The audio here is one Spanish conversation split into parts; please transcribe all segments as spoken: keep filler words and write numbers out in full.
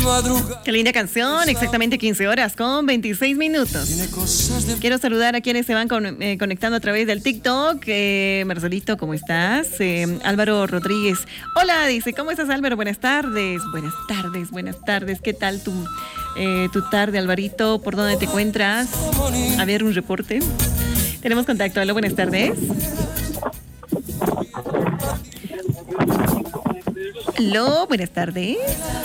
Qué linda canción, exactamente quince horas con veintiséis minutos. Quiero saludar a quienes se van con, eh, conectando a través del TikTok. Eh, Marcelito, ¿cómo estás? Eh, Álvaro Rodríguez. Hola, dice, ¿cómo estás, Álvaro? Buenas tardes, buenas tardes, buenas tardes. ¿Qué tal tu, eh, tu tarde, Alvarito? ¿Por dónde te encuentras? A ver, un reporte. Tenemos contacto. Hola, buenas tardes. Aló, buenas tardes.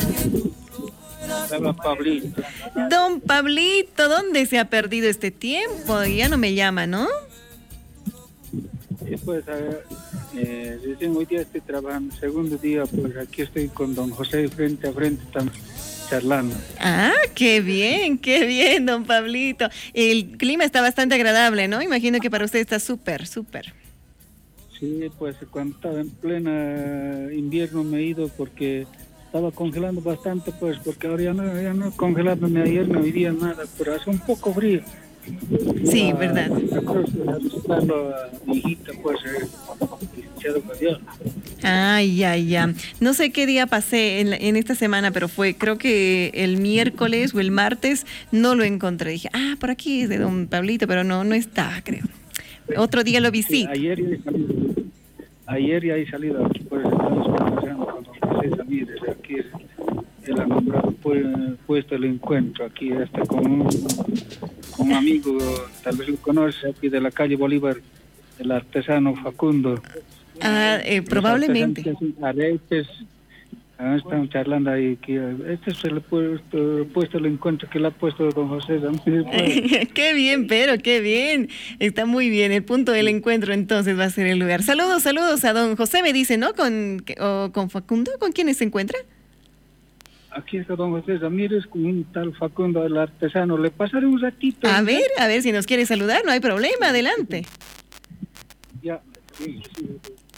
Don Pablito. Don Pablito, ¿dónde se ha perdido este tiempo? Ya no me llama, ¿no? Sí, pues, a ver, eh, recién hoy día estoy trabajando, segundo día, pues aquí estoy con don José frente a frente, estamos charlando. Ah, qué bien, qué bien, don Pablito. El clima está bastante agradable, ¿no? Imagino que para usted está súper, súper. Sí, pues cuando estaba en plena invierno me he ido porque estaba congelando bastante, pues, porque ahora ya no, ya no congelando ni ayer, ni hoy día, nada, pero hace un poco frío. Sí, a, verdad. A, a visitarlo a mi hijita, pues, eh, licenciado Guadiana. Ay, ay, ya. No sé qué día pasé en, la, en esta semana, pero fue, creo que el miércoles o el martes, no lo encontré. Dije, ah, por aquí es de don Pablito, pero no, no está, creo. Otro día lo visité. Sí, ayer ya he salido, ayer ya he salido aquí, pues estamos conversando con don José Ramírez, aquí él ha nombrado pues, puesto el encuentro, aquí está con un, con un amigo, tal vez lo conoce, aquí de la calle Bolívar, el artesano Facundo. Ah, eh, probablemente. Aretes, ah, estamos charlando ahí, que este es el puesto, puesto el encuentro que le ha puesto don José Ramírez. Pues. Qué bien, pero qué bien. Está muy bien. El punto del encuentro entonces va a ser el lugar. Saludos, saludos a don José, me dice, ¿no? Con, o con Facundo, ¿con quiénes se encuentra? Aquí está don José Ramírez con un tal Facundo, el artesano. Le pasaré un ratito. A ver, a ver si nos quiere saludar, no hay problema, adelante. Ya, sí, sí.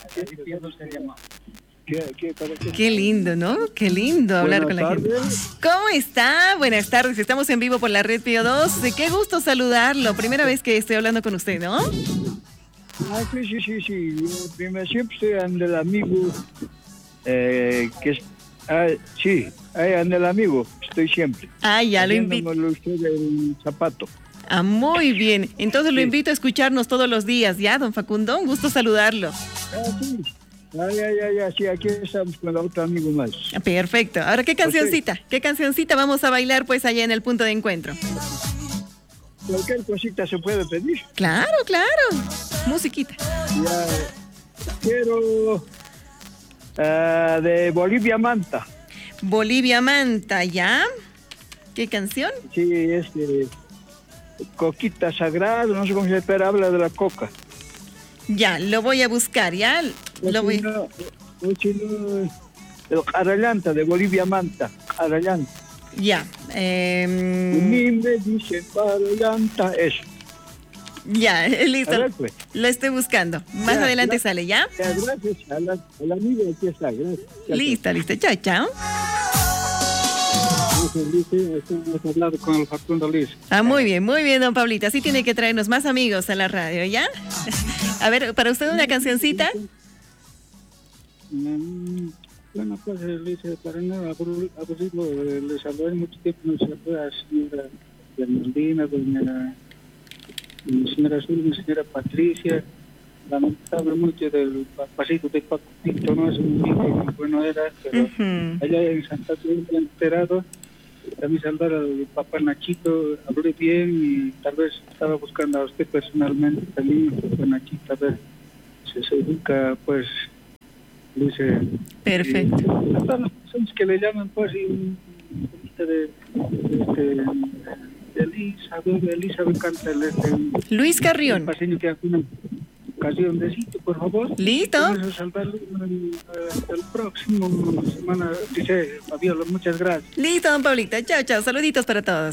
¿Qué, qué, qué? Qué lindo, ¿no? Qué lindo hablar Buenas con la tardes. gente. ¿Cómo está? Buenas tardes, estamos en vivo por la red Pío dos. De qué gusto saludarlo. Primera vez que estoy hablando con usted, ¿no? Ah, sí, sí, sí, sí. Yo primero siempre estoy ante el amigo eh, que es... Ah, sí, ahí ante el amigo, estoy siempre. Ah, ya lo invito. Usted el zapato. Ah, muy bien. Entonces sí. Lo invito a escucharnos todos los días, ¿ya, don Facundo? Un gusto saludarlo. Ah, sí. Ah, ya, ya, ya, sí, aquí estamos con la otra amigo más. Perfecto. Ahora, ¿qué cancioncita? Okay. ¿Qué cancioncita vamos a bailar, pues, allá en el punto de encuentro? Cualquier cosita se puede pedir. Claro, claro. Musiquita. Ya, quiero uh, de Bolivia Manta. Bolivia Manta, ¿ya? ¿Qué canción? Sí, es de Coquita Sagrada, no sé cómo se espera, habla de la coca. Ya, lo voy a buscar, ¿ya? Lo voy... No, no, el Arallanta, de Bolivia Manta, Arallanta. Ya. Eh... Ni me dicen Arallanta, eso. Ya, listo. Ver, pues. Lo estoy buscando. Más ya, adelante la, sale, ¿ya? ya gracias a la, a la amiga, aquí está, gracias. Listo, listo. Chao, chao. Hemos hablado con el Facundo Liz. Ah, muy bien, muy bien, don Pablito. Así tiene que traernos más amigos a la radio, ¿ya? A ver, ¿para usted una cancioncita? Mm, bueno, pues, Liz, para no aburrirlo, le saludé mucho tiempo, no se puede a la señora Bernardina, doña señora Azul, mi señora Patricia. Lamentable mucho del pasito de Paco Pinto, no es un hijo que bueno era, pero uh-huh. allá en Santa Cruz me han enterado. También saludar al papá Nachito, hablé bien y tal vez estaba buscando a usted personalmente también, papá Nachito, a ver si se ubica, pues, dice... Perfecto. Y, a todas las personas que le llaman, pues, y un poquito de, de, de, de Elisa, de Elisa me encanta el... Este, Luis Carrión. El paseño que hace una ocasión de sitio, por favor. Listo. Vamos a salvarlo el, el próximo semana. Dice Fabiola, muchas gracias. Listo, don Pablito. Chao, chao. Saluditos para todos.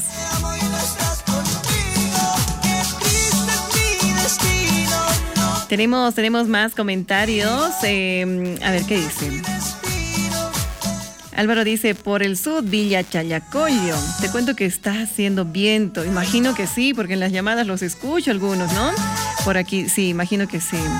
Tenemos, tenemos más comentarios. Eh, a ver qué dicen. Álvaro dice, por el sur, Villa Challacoyo. Te cuento que está haciendo viento. Imagino que sí, porque en las llamadas los escucho algunos, ¿no? Por aquí, sí, imagino que sí.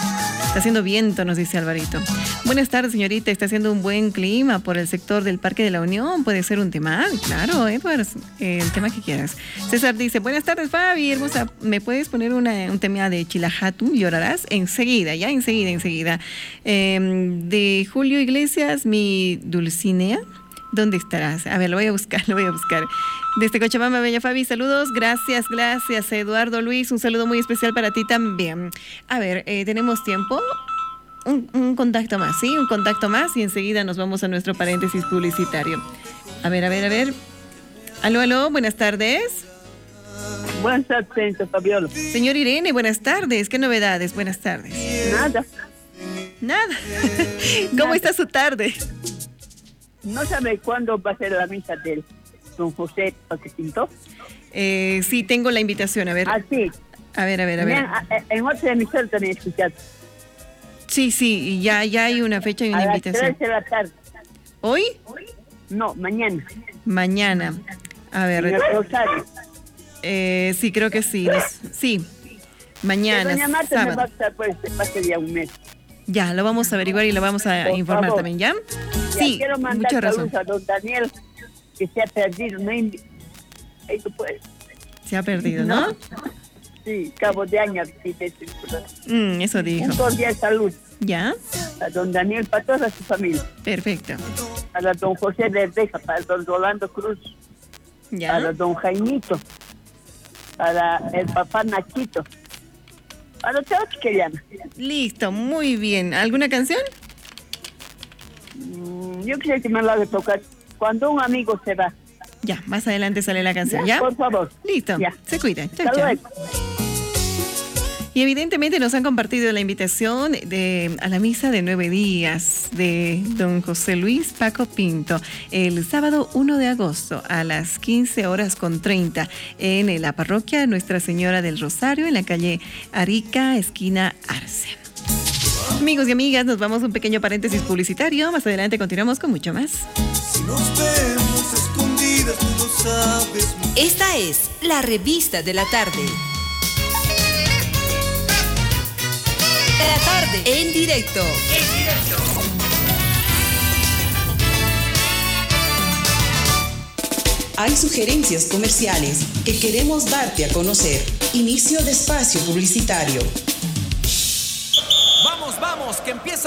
Está haciendo viento, nos dice Alvarito. Buenas tardes, señorita. Está haciendo un buen clima por el sector del Parque de la Unión. Puede ser un tema. Claro, Edward, eh, el tema que quieras. César dice, buenas tardes, Fabi. Hermosa, ¿me puedes poner una, un tema de Chilajatum? Llorarás enseguida, ya enseguida, enseguida. Eh, de Julio Iglesias, mi Dulcinea. ¿Dónde estarás? A ver, lo voy a buscar, lo voy a buscar. Desde Cochabamba, Bella Fabi, saludos. Gracias, gracias, Eduardo Luis. Un saludo muy especial para ti también. A ver, eh, ¿tenemos tiempo? Un, un contacto más, ¿sí? Un contacto más y enseguida nos vamos a nuestro paréntesis publicitario. A ver, a ver, a ver. Aló, aló, buenas tardes. Buenas tardes, Fabiola. Señor Irene, buenas tardes. ¿Qué novedades? Buenas tardes. Nada. Nada. ¿Cómo Nada. está su tarde? ¿No sabe cuándo va a ser la misa del don José que pintó? Eh, sí, tengo la invitación. A ver. Ah, sí. A ver, a ver, a ver. En, en otra emisora también he escuchado. Sí, sí, ya, ya hay una fecha y una A las invitación. tres de la tarde. ¿Hoy? No, mañana. Mañana. A En ver. el Rosario. Eh, sí, creo que sí. Nos- sí. Mañana, Doña Marta me va a sábado. estar, pues, pase ya un mes. Ya, lo vamos a averiguar y lo vamos a Por informar favor. también, ¿ya? Ya, Sí, quiero mandar mucha razón. saludos a don Daniel, que se ha perdido. No invi- Ahí tú puedes. Se ha perdido, ¿no? Sí, cabo de año. Sí, sí, sí. Mm, eso dijo. Un cordial salud ¿Ya? a don Daniel, para toda su familia. Perfecto. Para don José Verdeja, para don Rolando Cruz, para ¿Ya? don Jaimito, para el papá Nachito, para todos que llaman. Listo, muy bien. ¿Alguna canción? Mm, Yo creo que me la de tocar cuando un amigo se va. Ya, más adelante sale la canción, Ya, ¿ya? por favor. Listo, Ya. se cuida. Chao, Hasta chao. luego. Y evidentemente nos han compartido la invitación de, a la misa de nueve días de don José Luis Paco Pinto, el sábado primero de agosto a las quince horas con treinta en la parroquia Nuestra Señora del Rosario, en la calle Arica, esquina Arce. Amigos y amigas, nos vamos a un pequeño paréntesis publicitario. Más adelante continuamos con mucho más. Si nos vemos escondidas, tú lo sabes. Esta es la revista de la tarde. De la tarde, en directo. En directo. Hay sugerencias comerciales que queremos darte a conocer. Inicio de espacio publicitario. Vamos, vamos, que empieza